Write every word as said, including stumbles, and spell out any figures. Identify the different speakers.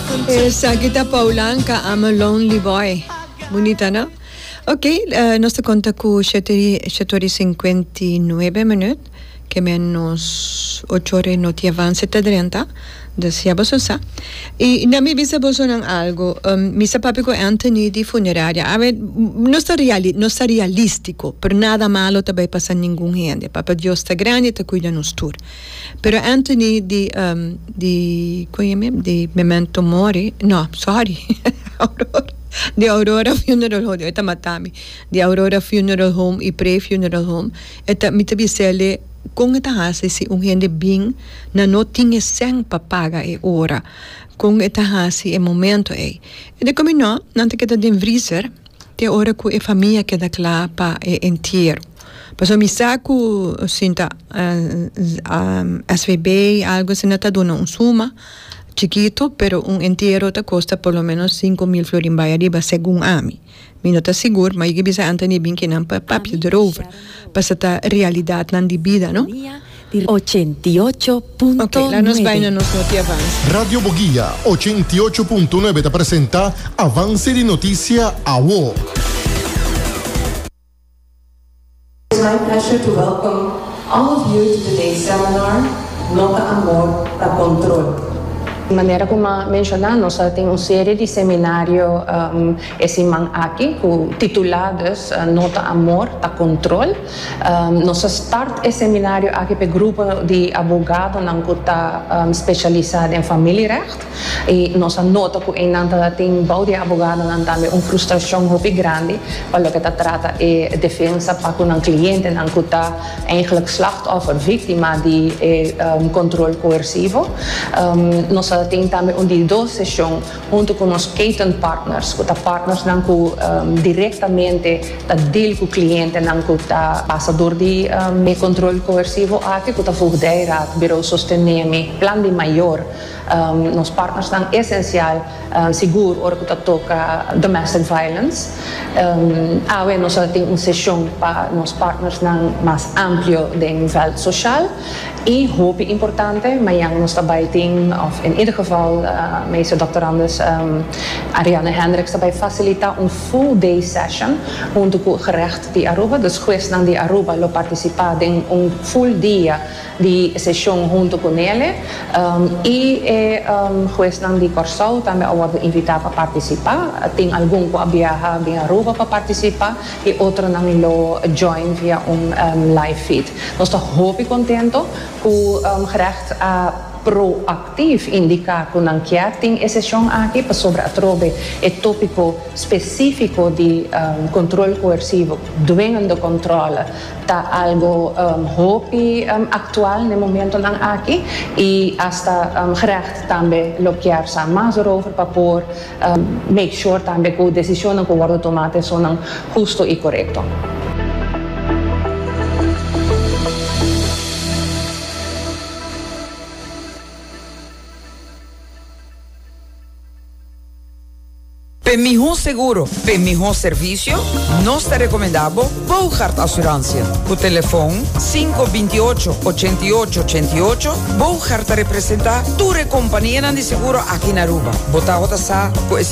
Speaker 1: Esa kita Paulan ka I'm a Lonely Boy. Bonita, ¿no? Ok, uh, nostra conta cu sette cinquantanove minuti, che menos ocho ore non ti avanza trenta, da sia bososa. E na mi visa bosonan algo, um, mi sa papi con Anthony di funeraria. A ver, no sta reali, no sta realistico, per nada malo tabai passa ningun gente. Papa Dio sta grande te cuida nos tur. Pero Anthony di um, di come di Memento Mori, no, sorry. Aurora. Di Aurora Funeral Home, eta matami. Di Aurora Funeral Home e pre-funeral home. Eta mi tabi sele kung ita hasi si un gente bing na no tinge seng papaga e ora. Kung ita hasi e momento e. E de come no, nante kita din vriser, te ora ku e famiglia che da clapa e entiero. Paso mi sa ku sinta uh, um, S V B, algo se nata dona un suma, chiquito, pero un entero te costa por lo menos cinco mil florin arriba según ami. Mi no te seguro, ma io bisa Anthony bin che non papio erover. Passata realidad nan di vida, no?
Speaker 2: ochenta y ocho punto nueve.
Speaker 1: Ok, la nos vaina nos noti avanza.
Speaker 3: Radio Boguía ochenta y ocho punto nueve te presenta Avance di Notizia a W O.
Speaker 4: It's my pleasure to welcome all of you to today's seminar, Nota Amor da Control. De maneira como mencionar, nós temos uma série de seminários um, esse man aqui, titulados uh, Nota Amor da Control. Um, nós start esse seminário aqui para grupo de abogados que está um, especializado em família-recht. E nós nota que ainda tem bom de abogados também uma frustração muito grande para o que trata de defesa para um cliente que está eigenlijk slachtoffer, vítima de um, controle coercivo. Um, nós tem também um de duas sessões junto com os Keaton Partners, que são partners que um, diretamente tá deal com o cliente, que está passador de um, controle coercivo, aqui que está fudeira, bureau sosteneme, plan de maior. Um, nos partners são essencial, um, seguro, ora que está toca domestic violence. Um, aí nós temos uma sessão para nos partners mais amplo de nível social. E hoop importante, maar yang nos daarbij ting, of in ieder geval uh, meester doctorandus um, Ariane Hendricks daarbij facilita een full day session junto com gerecht de Aruba, dus questão de Aruba lo participar em um full dia de sessão junto com ele um, e é um, questão de Corsau também award invitar para participar, tem algum que viaja de Aruba para participar e outro não lo join via um, um live feed. Nós estamos hoop contento o um, gerecht a proactief indicar que não quer tem exceção aqui para sobre a trobe é tópico específico de um, controle coercivo, dwingende controle, tá algo um, hopi um, atual no momento não aqui e hasta um, gerecht também lo quer sa mais over para por um, make sure também que a decisão que worden tomada são justo e correto.
Speaker 5: Para mejor seguro, para mejor servicio, nos te recomendamos Bouchard Assurantia. Por teléfono cinco dos ocho, ocho ocho ocho ocho, Bouchard te representa tu compañía de seguro aquí en Aruba. Bota otra sa,